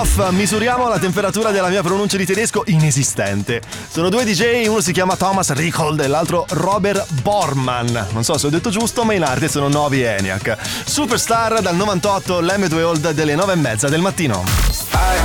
Misuriamo la temperatura della mia pronuncia di tedesco inesistente. Sono due DJ, uno si chiama Thomas Richold e l'altro Robert Bormann. Non so se ho detto giusto, ma in arte sono Novi ENIAC. Superstar dal 98, l'M2 Old delle 9:30 del mattino.